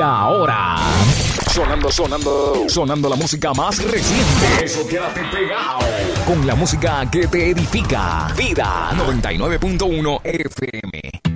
ahora, sonando la música más reciente. Eso, quédate pegado con la música que te edifica. Vida 99.1 FM.